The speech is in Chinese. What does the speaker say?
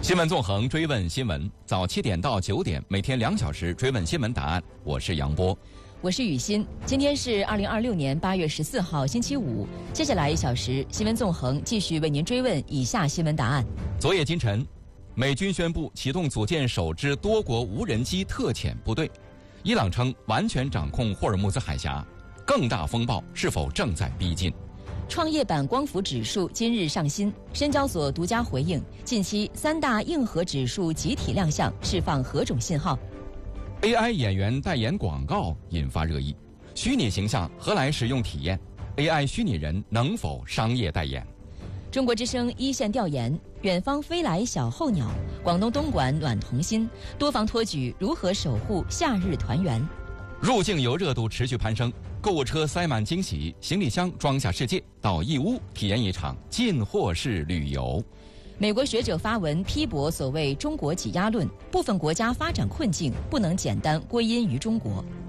新闻纵横，追问新闻，早7点到9点，每天2小时追问新闻答案。我是杨波， 我是雨欣。今天是2026年8月14号，星期五。接下来1小时，新闻纵横继续为您追问以下新闻答案。 昨夜今晨，美军宣布启动组建首支多国无人机特遣部队。伊朗称完全掌控霍尔木兹海峡，更大风暴是否正在逼近？ 创业板光伏指数今日上新，深交所独家回应，近期3大硬核指数集体亮相，释放何种信号？ AI 演员代言广告引发热议，虚拟形象何来使用体验？ AI 虚拟人能否商业代言？ 中国之声一线调研，远方飞来小候鸟，广东东莞暖童心，多房托举如何守护夏日团圆？ 入境游热度持续攀升，购物车塞满惊喜，行李箱装下世界，到义乌体验一场进货式旅游。 美国学者发文批驳所谓中国挤压论，部分国家发展困境不能简单归因于中国。